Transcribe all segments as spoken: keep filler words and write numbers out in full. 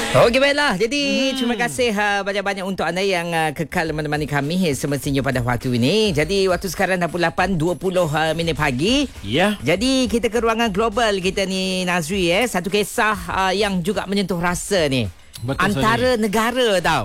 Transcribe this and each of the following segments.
Okey, baiklah. Jadi hmm. terima kasih uh, banyak-banyak untuk anda yang uh, kekal menemani kami semestinya pada waktu ini. Jadi waktu sekarang dah pukul lapan dua puluh uh, minit pagi. Ya. Jadi kita ke ruangan global kita ni, Nazri, eh satu kisah uh, yang juga menyentuh rasa ni. Betul, antara sorry. negara tau.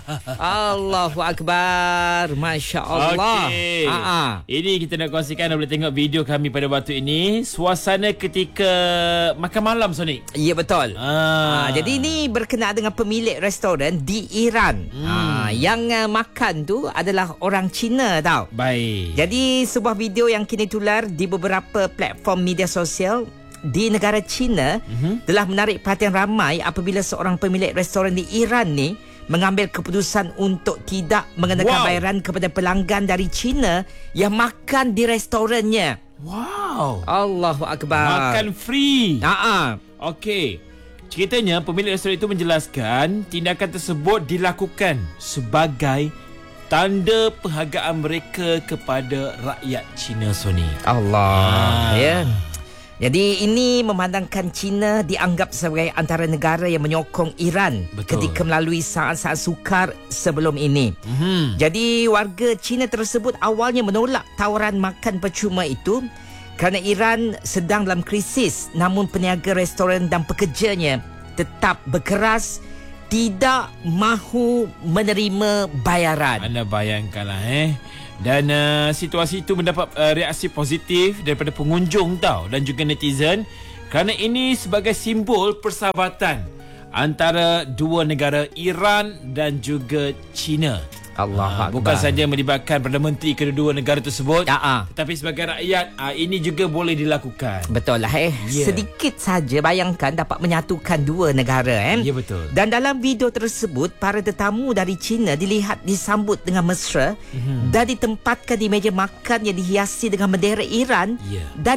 Allahu Akbar. Masya Allah. Okey. Ha-ha. Ini kita nak kongsikan, anda boleh tengok video kami pada waktu ini. Suasana ketika makan malam, Sonic. Ya, betul. Ah. Ha, jadi ini berkenaan dengan pemilik restoran di Iran. Hmm. Ha, yang uh, makan tu adalah orang Cina tau. Baik. Jadi sebuah video yang kini tular di beberapa platform media sosial di negara China mm-hmm. telah menarik perhatian ramai apabila seorang pemilik restoran di Iran ni mengambil keputusan untuk tidak mengenakan wow. bayaran kepada pelanggan dari China yang makan di restorannya. Wow. Allahu Akbar. Makan free. Ha-ha. Okey. Ceritanya pemilik restoran itu menjelaskan tindakan tersebut dilakukan sebagai tanda penghargaan mereka kepada rakyat Cina, Sony. Allah. Ah. Ya. Jadi ini memandangkan China dianggap sebagai antara negara yang menyokong Iran. Betul. Ketika melalui saat-saat sukar sebelum ini. Mm-hmm. Jadi warga China tersebut awalnya menolak tawaran makan percuma itu kerana Iran sedang dalam krisis. Namun peniaga restoran dan pekerjanya tetap berkeras tidak mahu menerima bayaran. Anda bayangkanlah eh. Dan uh, situasi itu mendapat uh, reaksi positif daripada pengunjung tau, dan juga netizen, kerana ini sebagai simbol persahabatan antara dua negara, Iran dan juga China. Allah, uh, bukan saja melibatkan Perdana Menteri kedua-dua negara tersebut, ya, tetapi sebagai rakyat uh, ini juga boleh dilakukan. Betul lah eh. Yeah. Sedikit saja bayangkan dapat menyatukan dua negara eh. Ya, betul. Dan dalam video tersebut para tetamu dari China dilihat disambut dengan mesra mm-hmm. dan ditempatkan di meja makan yang dihiasi dengan bendera Iran. Yeah. Dan